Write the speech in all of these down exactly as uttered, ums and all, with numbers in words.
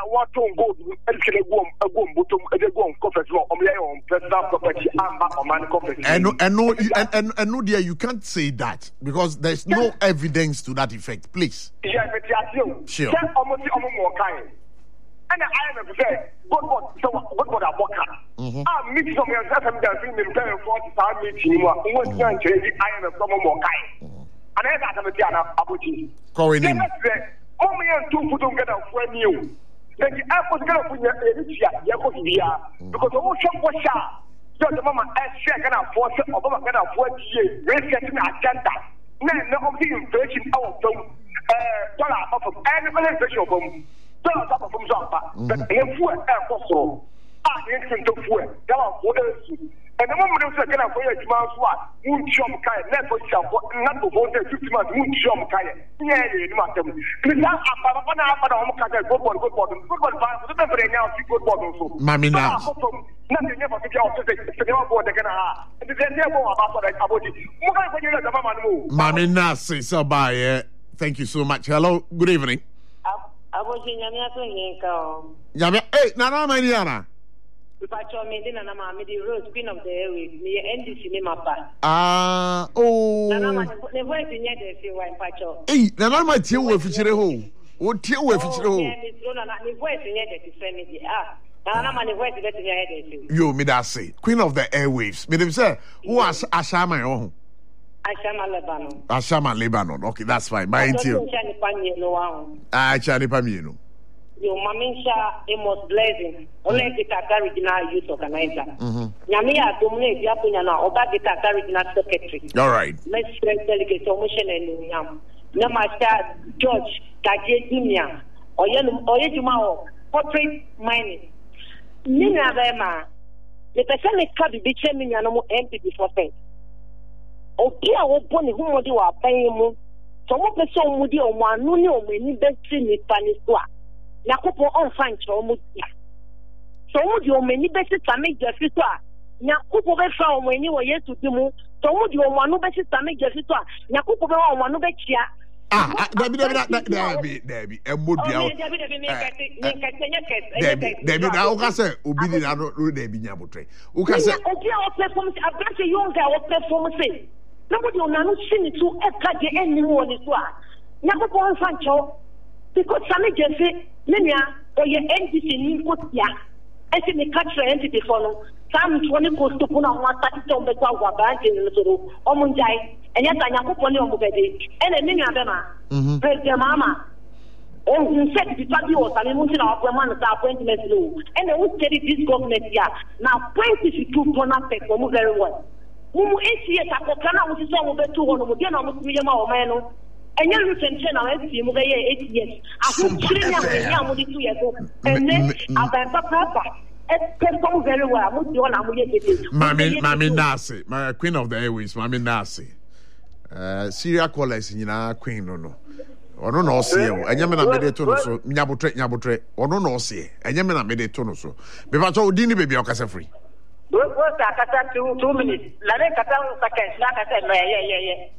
what to go and can go a go bottom and go on coffee on personal property or man coffee. And no, and no, and, and, and no, dear, you can't say that because there's no evidence to that effect. Please. Yeah, but you sure. Almost more kind. And I am say, good God, so good God, I walk out. I'm meeting some yourself and doing the very forty time meeting. One time, I am a from more kind. And I got a Diana Abuji. Calling him. Only two put together when you. Then the apples get up in your area because the ocean was sharp. So the mama asked, I can afford it, or I can afford it. We're getting an agenda. No, no, the inflation out of dollar of any inflation of them. Dollar of them, but they have food air for ah, the instant of food. There are orders. And the moment you say, for your demands, what? Moon Chom Kai, never shall not to vote fifty months, Moon Chom Kai. Yeah, you must have. Because I'm one hour for the home country, good bottom, good bottom, good bottom, good bottom, now, good bottom. Mamina. Nothing ever to get out to the board again. And then they're more about what I about it. Mamina says so by. Thank you so much. Hello, good evening. I was in Yamiato. Yamia, hey, Nana Mariana. Rose, Queen of the Airways, near N D Cinema. Ah, oh. The voice in Yet, hey, Nana, my tear will feature a hole. What tear will feature a hole? The voice in Yet, ah. You, me that say, Queen of the Airwaves. Me them say, who was Ashama? Oh, Ashama Lebanon. Ashama Lebanon. Okay, that's fine. My intel. Ah, Chani Pamino. You, Mamisha, Amos Blazing. Only the Tata Regional Youth Organizer. Yamia Dominic Yapuna, Oba the Tata Regional Secretary. All right. Let's delegate omission and Yam. Namasha George Kaje Dunia. Oyejumao, portrait mining. Nina Bema, the person is coming to be chairman and no empty before things. Okay, I will put whom would you are paying mu. So what person would you want? No, no, when you best see me, Paniswa. Nakopo on fine, so much. So would you many best to make your sister? Nakopo found when you were yet to do. So would you want no best to make your sister? Nakopo on one of the chia. Ah, Debbie, Debbie, Debbie, Debbie, and would be out. Debbie, Debbie, now, Cassa, Ubidi, I don't know, Debbie Yabutre. Ucasa, okay, I'll perform a bunch of young girl performance. Nobody will not see me to a cut the anyone is what. Never go on Sancho because some agency, Linia, or your entity in Kotia, and see me catch your entity follow. Some twenty goes to put on one thirty on the Gawa Bank in the Suru, Omunjai. And yet I have put on the and a many of them. President Mama. Oh, you said the party was an emotion of the man appointment law. And I would say this government here. Now, twenty-two bonafide for very well. Who eight years after Kana, which is over two hundred, again, almost million or man. And you can tell us, you will eight years. I think three years, two years old. And then I've got proper. Very well. Mammy, Mammy Nasi, my Queen of the Airways, Mammy Nasi. Uh, Syria callers in our Queen, no, no. Or no, no, see you. And Yamina made a tono so, Yabutre, Yabutre, or no, no, see. And Yamina made a tono so. Because all Dini baby are casa free. What was that? Two, two minutes. Lare Catan seconds, like I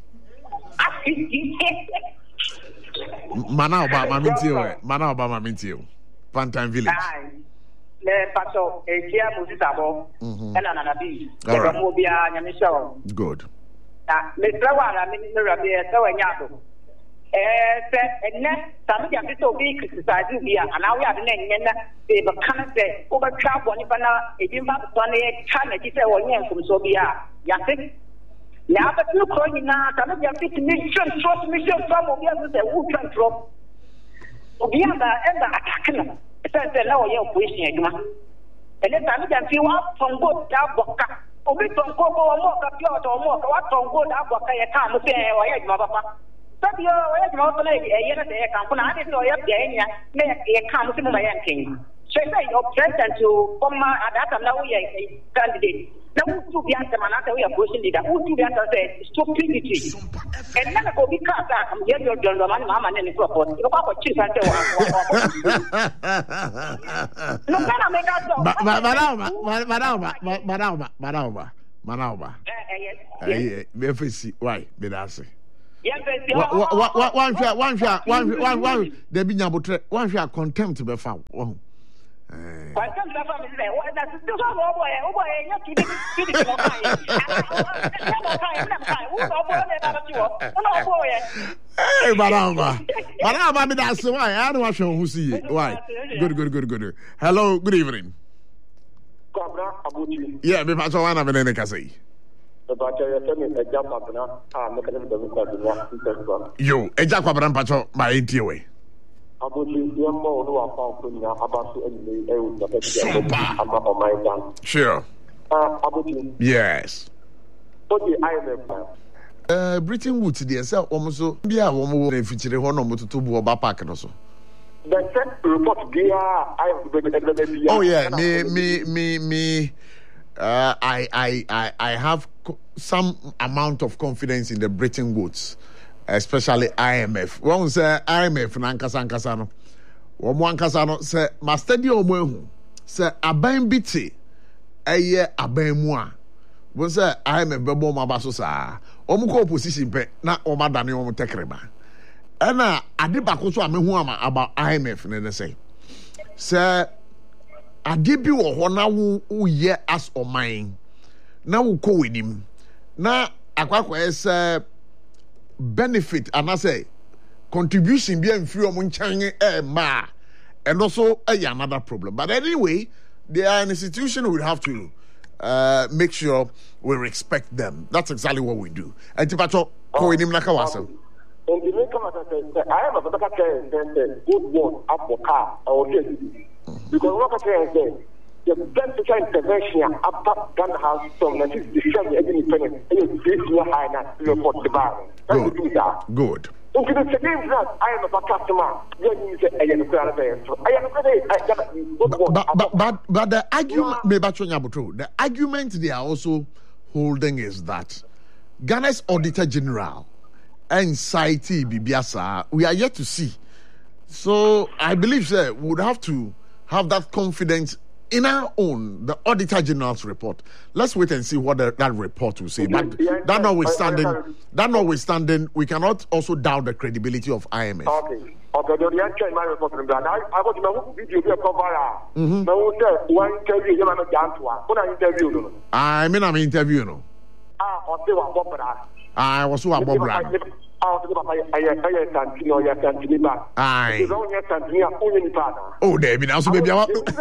said, yeah, yeah, yeah. Mana Obama Mintio, Mana Obama Mintio, Pantime Village. Le paso e chia musitabo ela na nabi e mo bia nyamisho good ah me trawa mi mi rabi e tawa nyato eh se enne sami ya bito bi criticize bia ana we ade na nyenda e ba kan se o ba twa boni bana e bi ba to na e cha na ji se wo nyen kum so bia ya se ya ba tu ko ni na sami ya bit mission trust mission from bia se wo tran drop bia ba enda attack Sẹ́ńtẹ̀ náà yẹ operation ẹ̀dùnmá. Ẹ̀lẹ́ tàbí jà fi wá tọ̀ǹgò dáàbọ̀ ká. Omi tọ̀ǹgò bọ̀ ọmọ ọ̀ka bí ọ̀tọ̀ ọmọ ọ̀ka wá tọ̀ǹgò dáàbọ̀ ká yẹ ká àmúṣe ẹ̀ ọ̀yẹ́ ìjùmọ̀ pápá. Sẹ́bi ọ̀yẹ́ ìjùmọ̀ ọ̀tọ̀ náà ẹ̀yẹ́ náà ẹ̀yẹ kàn fún náà. Adé tí ọ̀yẹ́ bìí ẹ̀yẹ́ nìyà ní ẹ̀yẹ ká àmúṣe mú ẹ̀yẹ nkẹ́yìn. Ṣé ṣe yọ president o kọ́má àdáta náà ó yẹ candidate. Na wutu bi asema na ata we opposition leader wutu bi ata say stupidity and na ko bi ka ta am ye do do man mama ne ni proport ko ko chi san te wa no kana me ka do marauma marauma marauma marauma marauma eh eh me fesi why be that say One one share, one share, one one one. There be nyabotre. One share contempt be found. One. Contempt be found. What that's still so boy. Oh boy, you to the to the Hey, Baramba. Baramba, me that's why I don't want to who see it. Why? Good, good, good, good. Hello, good evening. Yeah, me pass one of the name say. Yo, eja kwa bran pacho ma enti we. Sure. Yes. Uh, Britain Woods, dear, sir, almost be a woman if it's a honor to bu oba park no so. The first report there, I oh yeah, me me me me. Uh, I I I I have co- some amount of confidence in the Britain Woods, especially I M F. One say I M F na nkasa nkasa no. One mo nkasa no say ma study omo ehu. Say aban biti eye aban mu a. One say I M F bebo ma baso sa. Omo ko opposition pe na omo dane omo tekreba. Ena ade bako so amehu ama about I M F ne say. Say ade bi wo ho na wo ye as oman na wo ko wenim na akwakwa ese benefit and I say contribution bi amfiri omo nchan e ma and also a another problem. But anyway, they are an institution, we have to uh, make sure we respect them. That's exactly what we do. And Tipacho ko wenim na ka wasa. And the main comment says, I am a better good one up for car or because what I say, the best intervention about Ghana House from nineteen sixty-seven independence is this year high now report the bar. Good. Good. Into the same that I am a customer. You say I am a I am a but, but, but, but the argument, the argument they are also holding is that Ghana's Auditor General and Saiti Bibiasa, we are yet to see. So I believe sir, we would have to have that confidence in our own, the Auditor General's report. Let's wait and see what the, that report will say. But that notwithstanding, that notwithstanding, we cannot also doubt the credibility of I M F. Okay. Okay, the answer in my report, I want to know video cover. No, one interview, you are not to one. What are interview? I mean, I'm interviewing. No. Ah, or they were Bob. I was so a Bob. Oh, there be now so baby. I was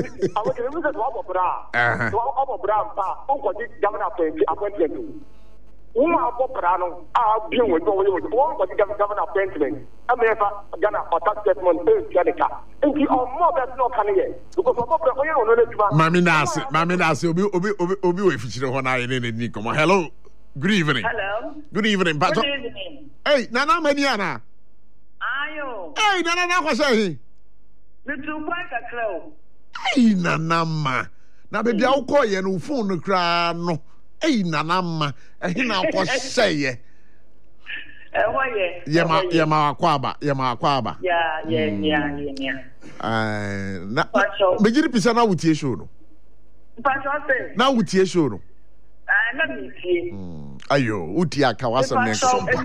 appointment. Uma Bobrano, I'll be with one for the governor appointment. I may have Ghana or tax statement, Janica. And you are more than no coming yet. Because of what Mammy Nasi, Mammy Nasi, Obi Obi Obi, if you want to in Nico. Hello. Good evening. Hello. Good evening. Good evening. Hey, Nana Mediana. Ayo. Hey, Nana, now what's saying? The two points are close. Hey, Nana, ma. Now, baby, I'll call you no phone no cry no. Hey, Nana, ma. And he now was say, eh, why, Yama, Yama, Quaba, Yama, Quaba. Yeah, yeah, yeah, yeah. Uh, now, Major Pisana with your show. Now with your show. Let me see. Ayo, Utia Kawasa next.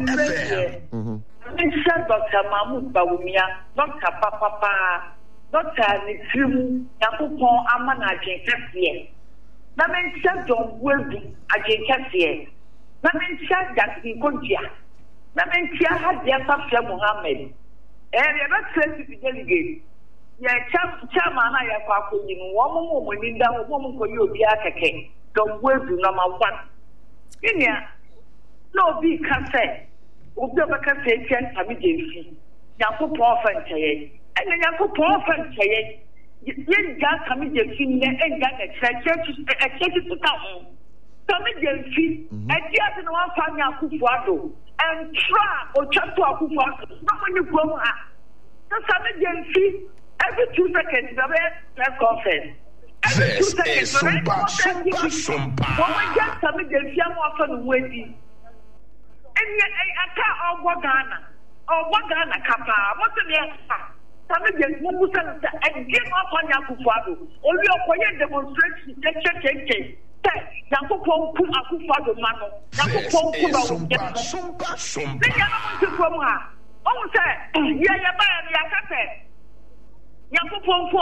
Doctor Mahmoud Bawumia, Doctor Papa, Doctor Nitrimu, Yakupo Amana Jenkasier. That means John Wilby, a Jenkasier. That means that in Kontia. That means Tia had the Asafia Mohammed. And you're not trying to be delegate. Yeah, Chairman, I have a woman, woman, in that woman for you, the Akake. Don't wait to number one. In here, no be can say, Uber can say, ten Tamijancy, Yaku Profan Chaye, and then Yaku Profan Chaye. Yen Jan Tamijancy and Jan a church to come. Tamijancy, and just in one family Akufuado, and try or chat to Akufuado, not when you go out. The Tamijancy, every two seconds, the press conference. This is Sumpa, Sumpa, Sumpa. Woman just tell me the young often waiting. And yet I can't all Ghana. Or what Ghana Kappa, what's the name? Some of the Musan and give up on Yakufuado. Only a quiet demonstration, check, check, check. say Yankopon kum akufa do mano Yankopon kum ba Sumpa sumpa sumpa ne ya no nti from ha o say ye ye ba ya ka say Yankopon